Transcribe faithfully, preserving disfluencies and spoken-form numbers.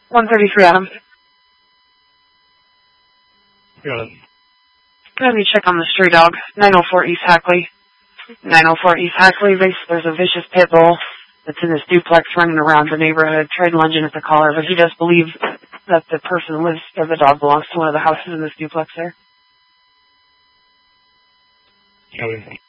one thirty-three Adam. Got it. Let me check on the stray dog. nine oh four East Hackley. nine oh four East Hackley. There's a vicious pit bull that's in this duplex running around the neighborhood, tried lunging at the collar, but he does believe that the person lives, or the dog belongs to one of the houses in this duplex there. Got it.